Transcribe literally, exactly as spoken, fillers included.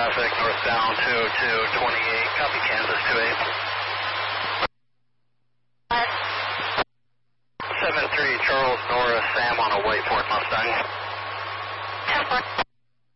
traffic, northbound two oh two twenty-eight, copy Kansas two eight. seven three Charles Norris, Sam on a white Ford Mustang.